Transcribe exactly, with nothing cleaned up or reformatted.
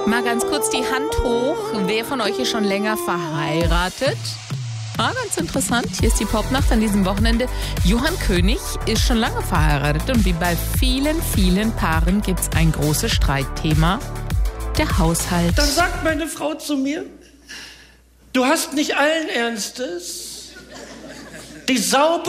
Mal ganz kurz die Hand hoch. Wer von euch ist schon länger verheiratet? Ah, ganz interessant. Hier ist die Popnacht an diesem Wochenende. Johann König ist schon lange verheiratet und wie bei vielen, vielen Paaren gibt es ein großes Streitthema. Der Haushalt. Dann sagt meine Frau zu mir, du hast nicht allen Ernstes die saubere